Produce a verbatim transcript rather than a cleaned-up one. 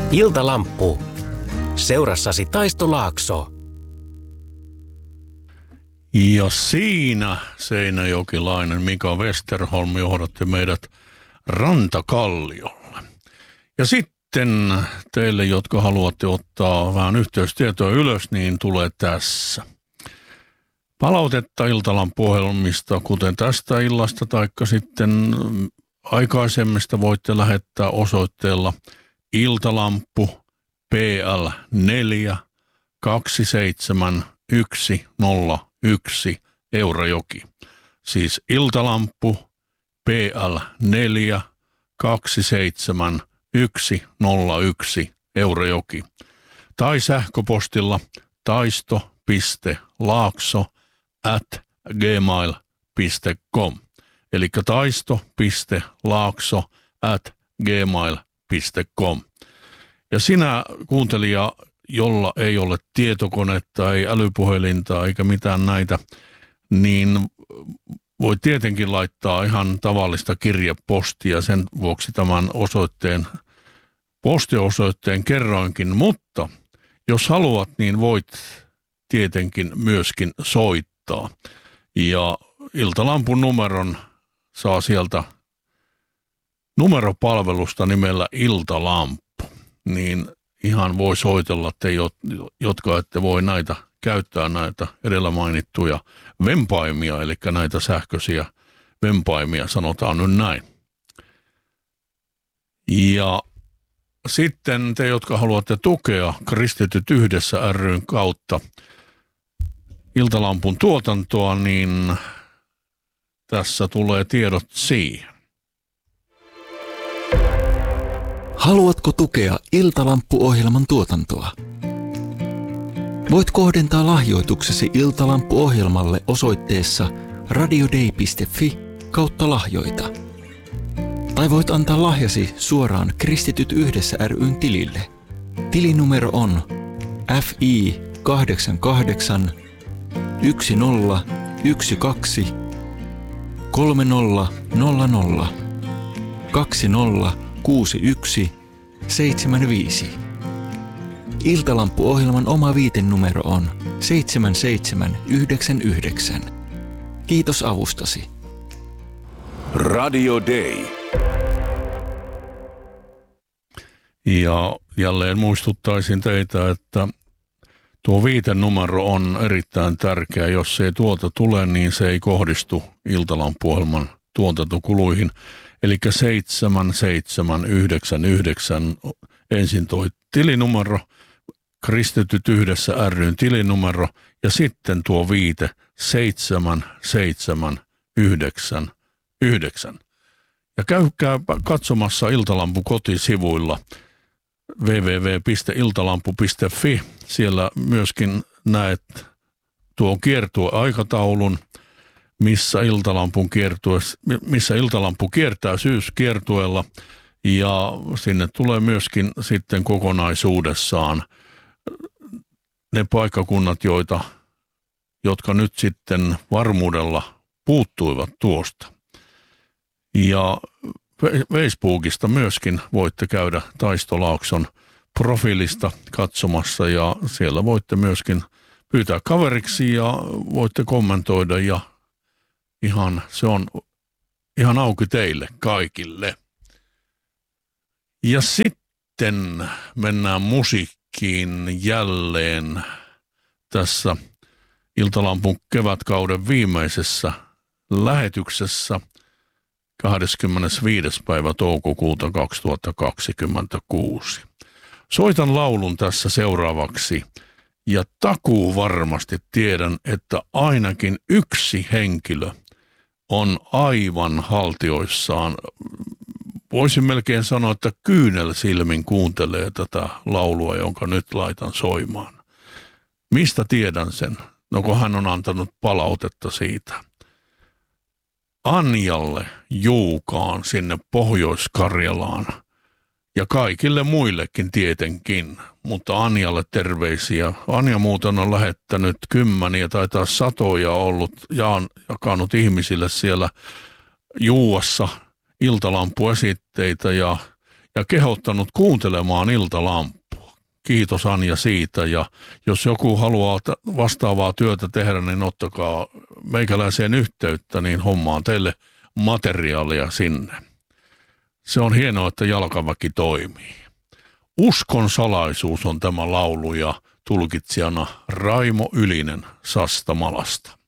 Iltalamppu. Seurassasi Taisto Laakso. Ja siinä seinäjokilainen Mika Westerholm johdatti meidät Rantakalliolle. Ja sitten teille, jotka haluatte ottaa vähän yhteystietoa ylös, niin tulee tässä. Palautetta Iltalampu-ohjelmista, kuten tästä illasta, taikka sitten aikaisemmista voitte lähettää osoitteella Iltalampu P L neljä kaksi seitsemän yksi nolla yksi Eurajoki. Siis Iltalampu P L neljä kaksi seitsemän yksi nolla yksi Eurajoki. Tai sähköpostilla taisto piste laakso at gmail piste com. Eli taisto piste laakso at gmail piste com. Ja sinä kuuntelija, jolla ei ole tietokonetta, ei älypuhelinta eikä mitään näitä, niin voi tietenkin laittaa ihan tavallista kirjepostia. Sen vuoksi tämän osoitteen, postiosoitteen kerroinkin, mutta jos haluat, niin voit tietenkin myöskin soittaa. Ja Iltalampun numeron saa sieltä numeropalvelusta nimellä Iltalampu. Niin ihan voi soitella te, jotka ette voi näitä käyttää, näitä edellä mainittuja vempaimia, eli näitä sähköisiä vempaimia, sanotaan nyt näin. Ja sitten te, jotka haluatte tukea Kristityt yhdessä ry:n kautta Iltalampun tuotantoa, niin tässä tulee tiedot siihen. Haluatko tukea Iltalampu-ohjelman tuotantoa? Voit kohdentaa lahjoituksesi Iltalampu-ohjelmalle osoitteessa radiodei piste fi kautta lahjoita. Tai voit antaa lahjasi suoraan Kristityt yhdessä ry:n tilille. Tilinumero on F I kahdeksan kahdeksan yksi nolla yksi kaksi kolme nolla nolla nolla kaksi nolla kuusi yksi seitsemän viisi. Iltalampu-ohjelman oma viitenumero on seitsemän seitsemän yhdeksän yhdeksän. Kiitos avustasi. Radio Day. Ja jälleen muistuttaisin teitä, että tuo viitenumero on erittäin tärkeä. Jos se ei tuolta tule, niin se ei kohdistu Iltalampu-ohjelman tuotantokuluihin. Eli seitsemän seitsemän yhdeksän yhdeksän ensin toi tilinumero, Kristityt yhdessä ry:n tilinumero ja sitten tuo viite seitsemän seitsemän yhdeksän yhdeksän. Ja käykää katsomassa Iltalampu kotisivuilla double-u double-u double-u piste iltalampu piste fi. Siellä myöskin näet tuon kiertueaikataulun, missä Iltalampun kiertue, missä Iltalampu kiertää syyskiertueella, ja sinne tulee myöskin sitten kokonaisuudessaan ne paikkakunnat, joita, jotka nyt sitten varmuudella puuttuivat tuosta. Ja Facebookista myöskin voitte käydä Taisto Laakson profiilista katsomassa, ja siellä voitte myöskin pyytää kaveriksi ja voitte kommentoida, ja ihan, se on ihan auki teille kaikille. Ja sitten mennään musiikkiin jälleen tässä Iltalampun kevätkauden viimeisessä lähetyksessä kahdeskymmenesviides päivä toukokuuta kaksituhattakaksikymmentäkuusi. Soitan laulun tässä seuraavaksi ja takuu varmasti tiedän, että ainakin yksi henkilö on aivan haltioissaan. Voisin melkein sanoa, että kyynelsilmin kuuntelee tätä laulua, jonka nyt laitan soimaan. Mistä tiedän sen? No kun hän on antanut palautetta siitä. Anjalle Juukaan sinne Pohjois-Karjalaan ja kaikille muillekin tietenkin, mutta Anjalle terveisiä. Anja muuten on lähettänyt kymmeniä tai taas satoja ollut ja on jakanut ihmisille siellä Juuassa Iltalampuesitteitä ja, ja kehottanut kuuntelemaan Iltalampua. Kiitos Anja siitä, ja jos joku haluaa vastaavaa työtä tehdä, niin ottakaa meikäläiseen yhteyttä, niin hommaan teille materiaalia sinne. Se on hienoa, että Jalkaväki toimii. Uskon salaisuus on tämä laulu ja tulkitsijana Raimo Ylinen Sastamalasta.